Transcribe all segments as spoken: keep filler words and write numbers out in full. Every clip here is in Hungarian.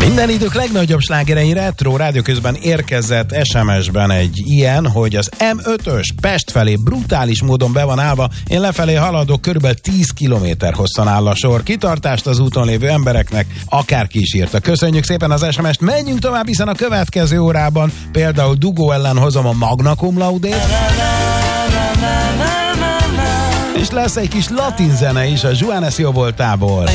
Minden idők legnagyobb slágerei retro rádió közben érkezett es em es-ben egy ilyen, hogy az em ötös Pest felé brutális módon be van állva, én lefelé haladok, körülbelül tíz kilométer hosszan áll a sor. Kitartást az úton lévő embereknek, akárki is írta. Köszönjük szépen az es em est, menjünk tovább, hiszen a következő órában például dugó ellen hozom a magna cum laudét, és lesz egy kis latin zene is a Juanes Jóvoltából.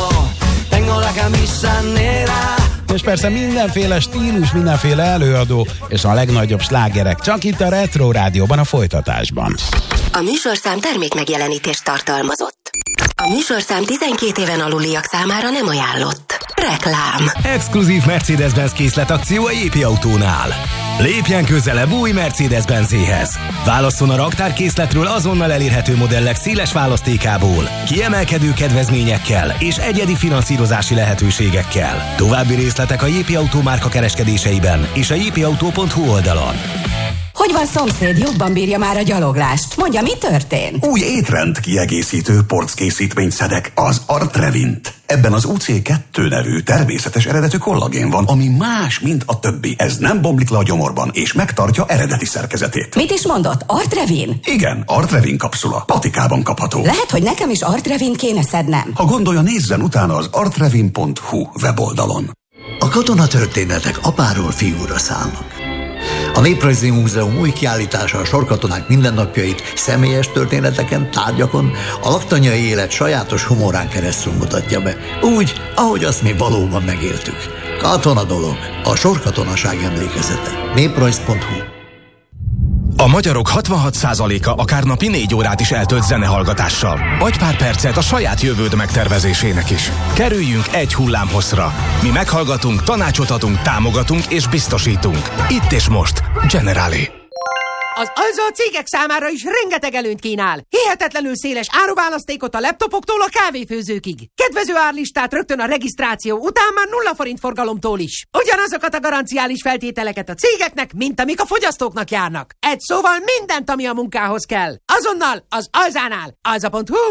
És persze mindenféle stílus, mindenféle előadó, és a legnagyobb slágerek csak itt a Retro Rádióban a folytatásban. A műsorszám termék megjelenítést tartalmazott. A műsorszám tizenkét éven aluliak számára nem ajánlott. Reklám. Exkluzív Mercedes-Benz készletakció a Jépi Autónál. Lépjen közelebb új Mercedes-Benzéhez. Válasszon a raktárkészletről azonnal elérhető modellek széles választékából, kiemelkedő kedvezményekkel és egyedi finanszírozási lehetőségekkel. További részletek a Jépi Autó márka kereskedéseiben és a jépiautó pont hu oldalon. Hogy van, szomszéd, jobban bírja már a gyaloglást? Mondja, mi történt? Új étrend kiegészítő porckészítményt szedek, az Artrevint. Ebben az u cé kettő nevű természetes eredetű kollagén van, ami más, mint a többi. Ez nem bomlik le a gyomorban, és megtartja eredeti szerkezetét. Mit is mondott? Artrevin? Igen, Artrevin kapszula. Patikában kapható. Lehet, hogy nekem is Artrevin kéne szednem. Ha gondolja, nézzen utána az artrevin pont hu weboldalon. A katonatörténetek apáról fiúra szállnak. A Néprajzi Múzeum új kiállítása a sorkatonák mindennapjait személyes történeteken, tárgyakon, a laktanyai élet sajátos humorán keresztül mutatja be. Úgy, ahogy azt mi valóban megéltük. Katona dolog, a sorkatonaság emlékezete. néprajz pont hu. A magyarok hatvanhat százaléka akár napi négy órát is eltölt zenehallgatással. Adj pár percet a saját jövőd megtervezésének is. Kerüljünk egy hullámhosszra. Mi meghallgatunk, tanácsot adunk, támogatunk és biztosítunk. Itt és most. Generali. Az Alza a cégek számára is rengeteg előnyt kínál. Hihetetlenül széles áruválasztékot a laptopoktól a kávéfőzőkig. Kedvező árlistát rögtön a regisztráció után már nulla forint forgalomtól is. Ugyanazokat a garanciális feltételeket a cégeknek, mint amik a fogyasztóknak járnak. Egy szóval mindent, ami a munkához kell. Azonnal az Alzánál. alza pont hu.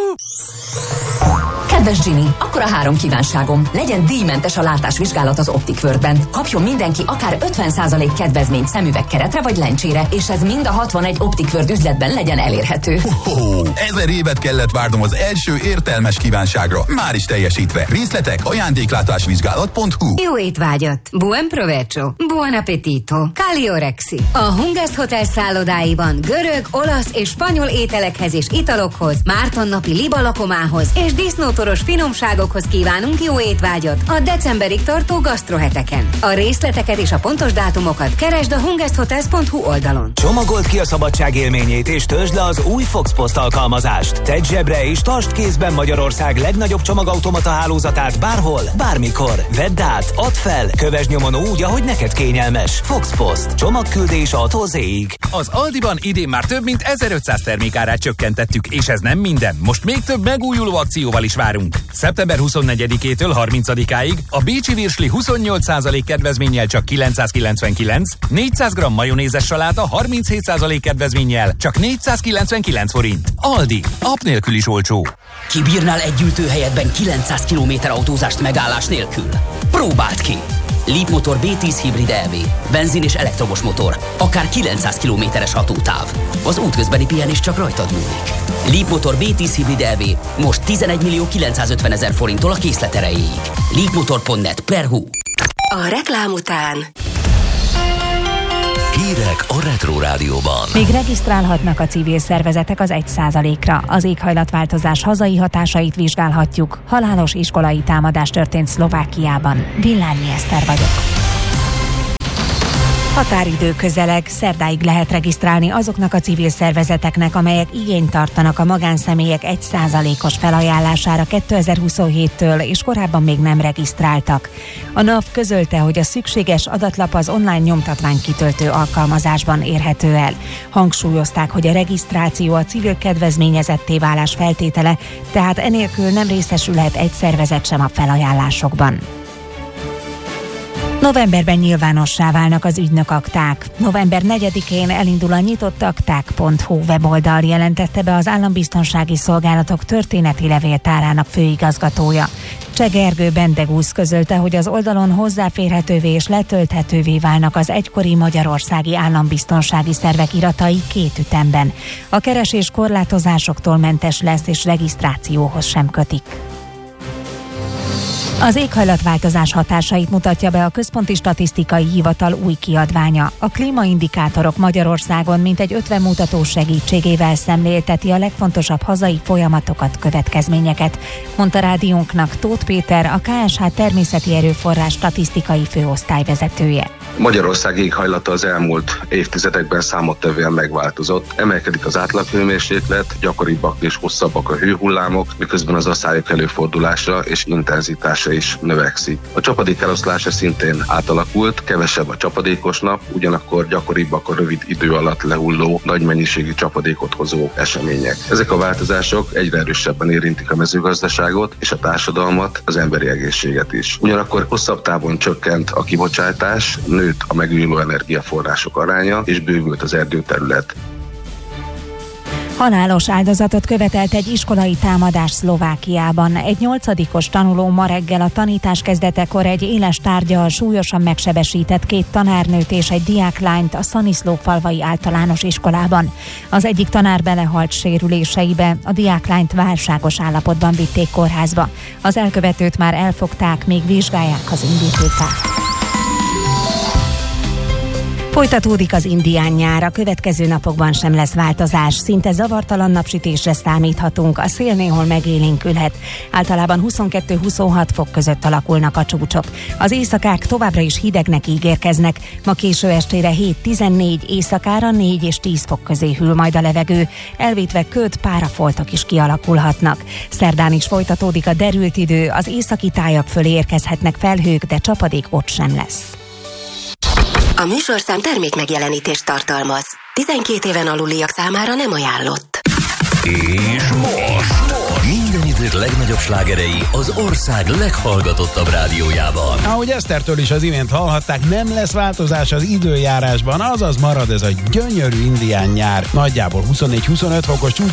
Kedves Ginny, akkor a három kívánságom. Legyen díjmentes a látásvizsgálat az Optic Worldben. Kapjon mindenki akár ötven százalék kedvezményt szemüvegkeretre vagy lencsére, és ez mind a hatvanegy Optic World üzletben legyen elérhető. Oh, ezer évet kellett várnom az első értelmes kívánságra. Már is teljesítve. Részletek ajándéklátásvizsgálat pont hu. Jó étvágyat! Buen provecho! Buon appetito! Caliorexi! A Hungest Hotel szállodáiban görög, olasz és spanyol ételekhez és italokhoz, Márton napi libalakomához és disznótoros finomságokhoz kívánunk jó étvágyat a decemberig tartó gasztroheteken. A részleteket és a pontos dátumokat keresd a hungest pont hu oldalon. Csomagold ki a szabadság élményét és töltsd le az új Fox Post alkalmazást. Tedd zsebre és tartsd kézben Magyarország legnagyobb csomagautomata hálózatát bárhol, bármikor. Vedd át, add fel, kövesd nyomon úgy, ahogy neked kényelmes. Fox Post. Csomagküldés A-tól Z-ig. Az Aldiban idén már több mint ezerötszáz termékárát csökkentettük, és ez nem minden. Most még több megújuló akcióval is várunk. szeptember huszonnegyedikétől harmincadikáig a Bécsi virsli huszonnyolc százalék kedvezménnyel csak kilencszázkilencvenkilenc, négyszáz gramm majonézes saláta harminchét százalék kedvezménnyel csak négyszázkilencvenkilenc forint. Aldi. App nélkül is olcsó. Kibírnál egy gyűjtőhelyedben kilencszáz kilométer autózást megállás nélkül? Próbáld ki! Leapmotor bé tíz hibrid é vé. Benzin és elektromos motor. Akár kilencszáz kilométeres hatótáv. Az útközbeni pihenés csak rajtad múlik. Leapmotor bé tíz hibrid é vé. Most tizenegy millió kilencszázötven ezer forinttól a készlet erejéig. leapmotor pont net per hu. A reklám után Hírek a Retro Rádióban. Még regisztrálhatnak a civil szervezetek az egy százalékra. Az éghajlatváltozás hazai hatásait vizsgálhatjuk. Halálos iskolai támadás történt Szlovákiában. Villányi Eszter vagyok. Határidő közeleg, szerdáig lehet regisztrálni azoknak a civil szervezeteknek, amelyek igényt tartanak a magánszemélyek egy százalékos felajánlására kétezer-huszonhéttől, és korábban még nem regisztráltak. A NAV közölte, hogy a szükséges adatlap az online nyomtatvány kitöltő alkalmazásban érhető el. Hangsúlyozták, hogy a regisztráció a civil kedvezményezetté válás feltétele, tehát enélkül nem részesülhet egy szervezet sem a felajánlásokban. Novemberben nyilvánossá válnak az ügynökakták. November negyedikén elindul a nyitott akták pont hu weboldal, jelentette be az Állambiztonsági Szolgálatok történeti levéltárának főigazgatója. Cseh Gergő Bendegúz közölte, hogy az oldalon hozzáférhetővé és letölthetővé válnak az egykori magyarországi állambiztonsági szervek iratai két ütemben. A keresés korlátozásoktól mentes lesz és regisztrációhoz sem kötik. Az éghajlatváltozás hatásait mutatja be a Központi Statisztikai Hivatal új kiadványa. A klímaindikátorok Magyarországon mintegy ötven mutató segítségével szemlélteti a legfontosabb hazai folyamatokat, következményeket, mondta rádiónknak Tóth Péter, a ká es há Természeti Erőforrás statisztikai főosztály vezetője. Magyarország éghajlata az elmúlt évtizedekben számottevően megváltozott. Emelkedik az átlaghőmérséklet, gyakoribbak és hosszabbak a hőhullámok, miközben az aszályok előfordulása és intenzitása is növekszik. A csapadék eloszlása szintén átalakult, kevesebb a csapadékos nap, ugyanakkor gyakoribbak a rövid idő alatt lehulló, nagy mennyiségű csapadékot hozó események. Ezek a változások egyre erősebben érintik a mezőgazdaságot és a társadalmat, az emberi egészséget is. Ugyanakkor hosszabb távon csökkent a kibocsátás, nőtt a megújuló energiaforrások aránya, és bővült az erdőterület. Halálos áldozatot követelt egy iskolai támadás Szlovákiában. Egy nyolcadikos tanuló ma reggel a tanítás kezdetekor egy éles tárggyal súlyosan megsebesített két tanárnőt és egy diáklányt a Szaniszlófalvai általános iskolában. Az egyik tanár belehalt sérüléseibe, a diáklányt válságos állapotban vitték kórházba. Az elkövetőt már elfogták, még vizsgálják az indítékát. Folytatódik az indián nyár, a következő napokban sem lesz változás, szinte zavartalan napsütésre számíthatunk, a szél néhol megélénkülhet. Általában huszonkettő-huszonhat fok között alakulnak a csúcsok. Az éjszakák továbbra is hidegnek ígérkeznek, ma késő estére hét-tizennégy, éjszakára négy és tíz fok közé hűl majd a levegő, elvétve köd, párafoltok is kialakulhatnak. Szerdán is folytatódik a derült idő, az északi tájak fölé érkezhetnek felhők, de csapadék ott sem lesz. A műsorszám termék megjelenítést tartalmaz. tizenkét éven aluliak számára nem ajánlott. És most minden idők legnagyobb slágerei az ország leghallgatottabb rádiójában. Ahogy Esztertől is az imént hallhatták, nem lesz változás az időjárásban, azaz marad ez a gyönyörű indián nyár. Nagyjából huszonnégy-huszonöt fokos csúcs